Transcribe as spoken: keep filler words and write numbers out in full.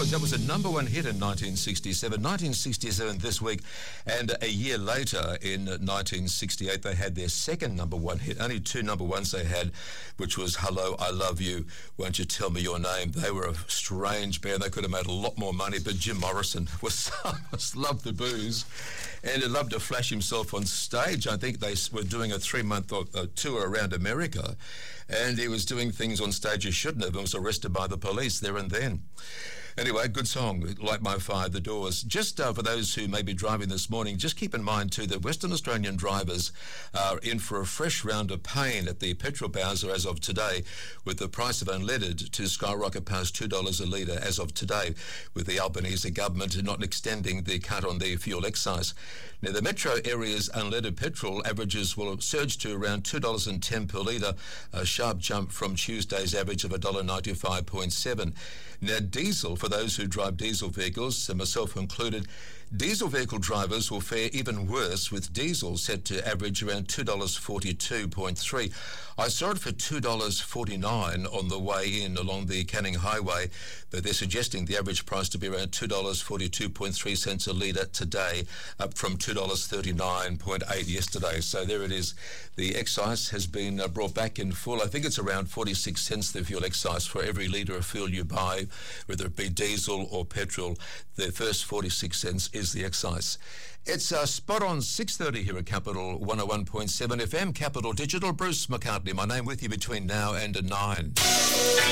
was. That was a number one hit in nineteen sixty-seven. nineteen sixty-seven this week, and a year later in nineteen sixty-eight they had their second number one hit. Only two number ones they had, which was Hello, I Love You, Won't You Tell Me Your Name. They were a strange band. They could have made a lot more money, but Jim Morrison was must love the booze and he loved to flash himself on stage. I think they were doing a three-month uh, tour around America, and he was doing things on stage he shouldn't have and was arrested by the police there and then. Anyway, good song, Light My Fire, The Doors. Just uh, for those who may be driving this morning, just keep in mind too that Western Australian drivers are in for a fresh round of pain at the petrol bowser as of today, with the price of unleaded to skyrocket past two dollars a litre as of today, with the Albanese government not extending the cut on the fuel excise. Now, the metro area's unleaded petrol averages will surge to around two dollars and ten per litre, a sharp jump from Tuesday's average of one dollar ninety-five point seven. Now, diesel, for those who drive diesel vehicles, and myself included, diesel vehicle drivers will fare even worse, with diesel set to average around two dollars forty-two point three. I saw it for two dollars forty-nine on the way in along the Canning Highway, but they're suggesting the average price to be around two dollars forty-two point three cents a litre today, up from two dollars thirty-nine point eight yesterday. So there it is. The excise has been uh, brought back in full. I think it's around forty-six cents, the fuel excise, for every litre of fuel you buy, whether it be diesel or petrol. The first forty-six cents is the excise. It's uh, spot on six thirty here at Capital one oh one point seven F M, Capital Digital. Bruce McCartney, my name, with you between now and nine.